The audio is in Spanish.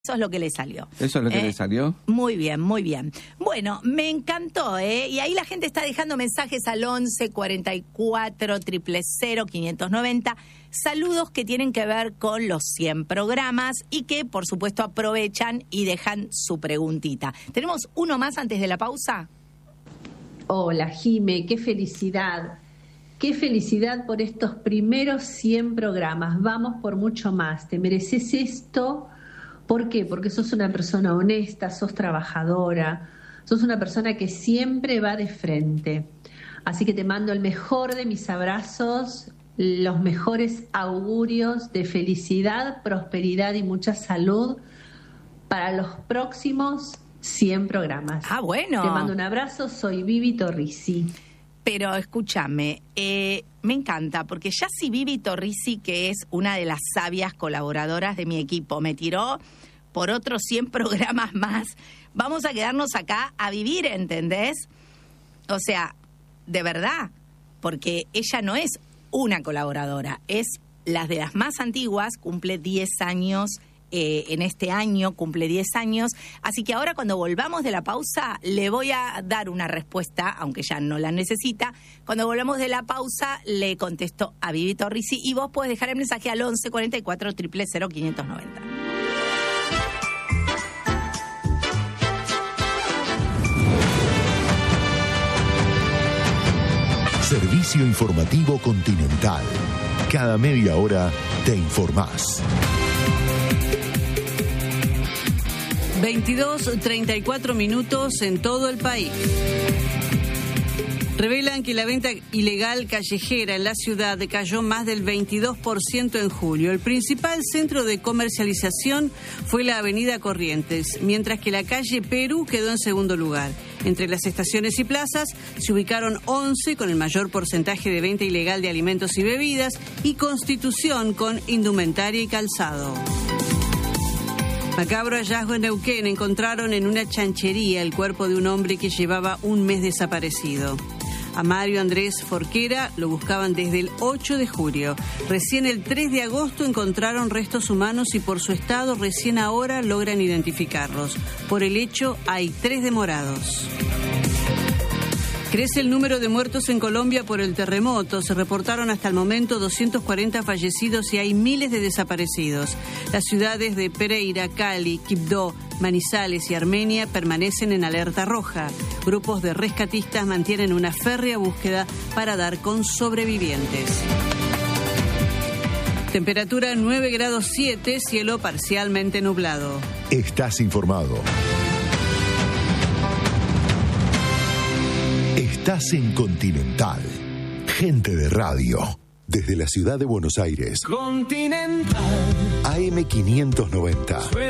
Eso es lo que le salió. ¿Eso es lo que le salió? Muy bien, muy bien. Bueno, me encantó, ¿eh? Y ahí la gente está dejando mensajes al 11 44 000 590. Saludos que tienen que ver con los 100 programas y que, por supuesto, aprovechan y dejan su preguntita. ¿Tenemos uno más antes de la pausa? Hola, Jime, qué felicidad. Qué felicidad por estos primeros 100 programas. Vamos por mucho más. Te mereces esto. ¿Por qué? Porque sos una persona honesta, sos trabajadora, sos una persona que siempre va de frente. Así que te mando el mejor de mis abrazos, los mejores augurios de felicidad, prosperidad y mucha salud para los próximos 100 programas. Ah, bueno. Te mando un abrazo, soy Vivi Torrisi. Pero escúchame, me encanta, porque ya si Vivi Torrisi, que es una de las sabias colaboradoras de mi equipo, me tiró por otros 100 programas más, vamos a quedarnos acá a vivir, ¿entendés? O sea, de verdad, porque ella no es una colaboradora, es las de las más antiguas, cumple 10 años. En este año cumple 10 años, así que ahora cuando volvamos de la pausa le voy a dar una respuesta, aunque ya no la necesita. Cuando volvamos de la pausa le contesto a Vivi Torrisi y vos podés dejar el mensaje al 11 44 000 590. Servicio Informativo Continental. Cada media hora te informás. 22:34 en todo el país. Revelan que la venta ilegal callejera en la ciudad cayó más del 22% en julio. El principal centro de comercialización fue la avenida Corrientes, mientras que la calle Perú quedó en segundo lugar. Entre las estaciones y plazas se ubicaron 11 con el mayor porcentaje de venta ilegal de alimentos y bebidas y Constitución con indumentaria y calzado. Macabro hallazgo en Neuquén. Encontraron en una chanchería el cuerpo de un hombre que llevaba un mes desaparecido. A Mario Andrés Forquera lo buscaban desde el 8 de julio. Recién el 3 de agosto encontraron restos humanos y por su estado recién ahora logran identificarlos. Por el hecho hay 3 demorados. Crece el número de muertos en Colombia por el terremoto. Se reportaron hasta el momento 240 fallecidos y hay miles de desaparecidos. Las ciudades de Pereira, Cali, Quibdó, Manizales y Armenia permanecen en alerta roja. Grupos de rescatistas mantienen una férrea búsqueda para dar con sobrevivientes. Temperatura 9 grados 7, cielo parcialmente nublado. Estás informado. Estás en Continental. Gente de radio. Desde la ciudad de Buenos Aires. Continental. AM 590.